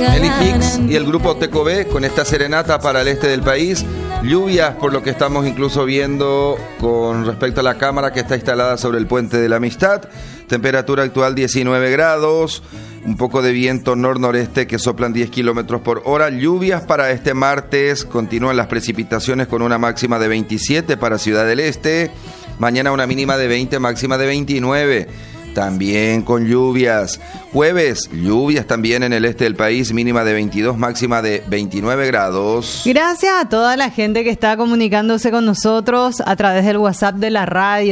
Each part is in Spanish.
Eli Hicks y el grupo TKB con esta serenata para el este del país. Lluvias, por lo que estamos incluso viendo con respecto a la cámara que está instalada sobre el Puente de la Amistad. Temperatura actual 19 grados, un poco de viento nor-noreste que soplan 10 kilómetros por hora. Lluvias para este martes, continúan las precipitaciones con una máxima de 27 para Ciudad del Este. Mañana una mínima de 20, máxima de 29. También con lluvias. Jueves, lluvias también en el este del país, mínima de 22, máxima de 29 grados. Gracias a toda la gente que está comunicándose con nosotros a través del WhatsApp de la radio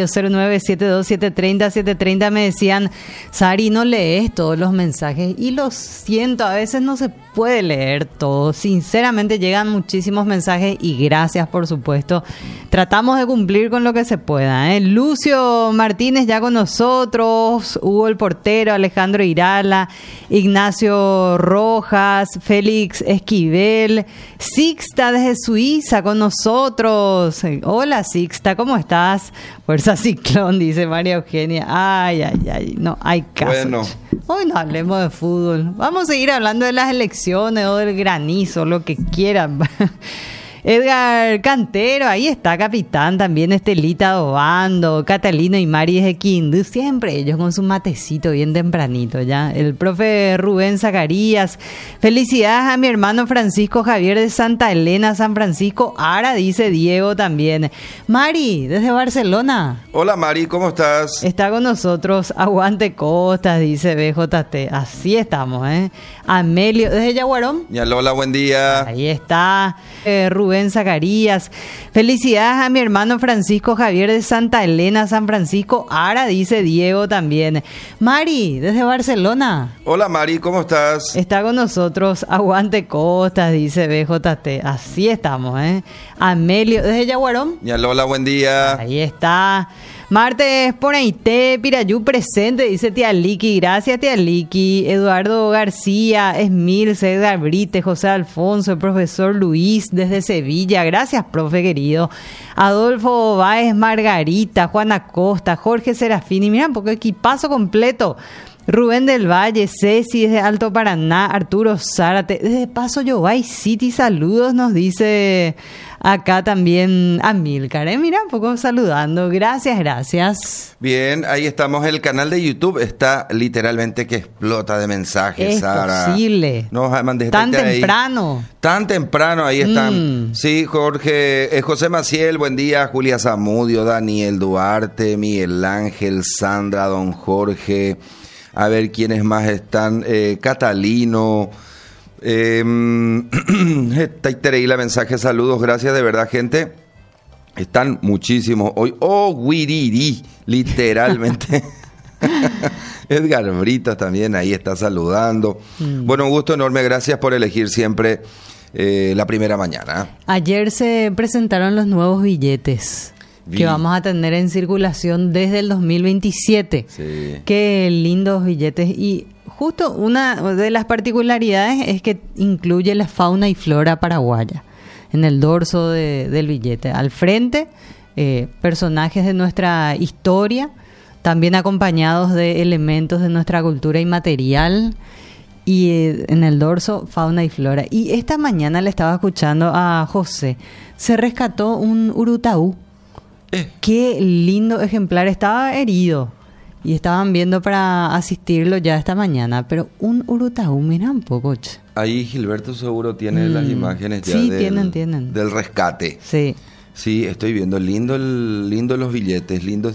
0972730730. Me decían, Sari, no lees todos los mensajes, y lo siento, a veces no se puede leer todo. Sinceramente llegan muchísimos mensajes y gracias, por supuesto. Tratamos de cumplir con lo que se pueda, ¿eh? Lucio Martínez ya con nosotros, Hugo el portero, Alejandro Irala, Ignacio Rojas, Félix Esquivel, Sixta desde Suiza con nosotros. Hola Sixta, ¿cómo estás? Fuerza Ciclón, dice María Eugenia. Ay, no hay caso. Bueno. Hoy no hablemos de fútbol. Vamos a seguir hablando de las elecciones o del granizo, lo que quieran. Edgar Cantero, ahí está, capitán, también Estelita Obando, Catalino y Mari de Quindú, siempre ellos con su matecito bien tempranito ya. El profe Rubén Zacarías, felicidades a mi hermano Francisco Javier de Santa Elena, San Francisco Ara, dice Diego también. Mari, desde Barcelona. Hola Mari, ¿cómo estás? Está con nosotros, aguante Costas, dice BJT, así estamos, ¿eh? Amelio, desde Yaguarón. Ya Lola, buen día. Ahí está, Rubén Zacarías. Felicidades a mi hermano Francisco Javier de Santa Elena, San Francisco Ara, dice Diego también. Mari, desde Barcelona. Hola Mari, ¿cómo estás? Está con nosotros, aguante Costas, dice BJT. Así estamos, ¿eh? Amelio, desde Yaguarón. Ya Lola, buen día. Ahí está. Martes Ponaité, Pirayú presente, dice tía Liki. Gracias tía Liki. Eduardo García, Esmilce, Edgar Brite, José Alfonso, el profesor Luis desde Sevilla. Gracias, profe querido. Adolfo Báez, Margarita, Juana Costa, Jorge Serafini. Mira un poco equipazo completo. Rubén del Valle, Ceci desde Alto Paraná, Arturo Zárate, desde Paso Yobay City, saludos, nos dice acá también Amílcar, mira un poco saludando, gracias. Bien, ahí estamos, el canal de YouTube está literalmente que explota de mensajes, es Sara. Posible, No, tan temprano. Tan temprano, ahí están. Sí, José Maciel, buen día, Julia Zamudio, Daniel Duarte, Miguel Ángel, Sandra, Don Jorge. A ver quiénes más están. Catalino. Taitereila, mensaje, saludos, gracias de verdad, gente. Están muchísimos hoy. Oh, Wiriri, literalmente. Edgar Britas también ahí está saludando. Bueno, un gusto enorme, gracias por elegir siempre la primera mañana. Ayer se presentaron los nuevos billetes que vamos a tener en circulación desde el 2027. Sí. Qué lindos billetes. Y justo una de las particularidades es que incluye la fauna y flora paraguaya en el dorso del billete. Al frente, personajes de nuestra historia, también acompañados de elementos de nuestra cultura inmaterial. Y en el dorso, fauna y flora. Y esta mañana le estaba escuchando a José. Se rescató un urutaú. Qué lindo ejemplar, estaba herido y estaban viendo para asistirlo ya esta mañana, pero un urutaú, mira un poco. Ahí Gilberto seguro tiene las imágenes ya sí, tienen. del rescate. Sí. Sí, estoy viendo, lindo los billetes, lindos